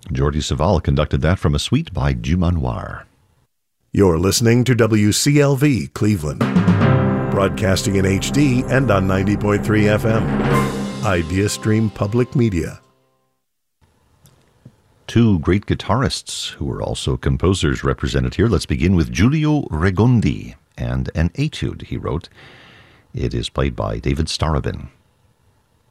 Jordi Savall conducted that from a suite by Du Manoir. You're listening to WCLV Cleveland, broadcasting in HD and on 90.3 FM. IdeaStream Public Media. Two great guitarists who were also composers represented here. Let's begin with Giulio Regondi and an etude he wrote. It is played by David Starobin.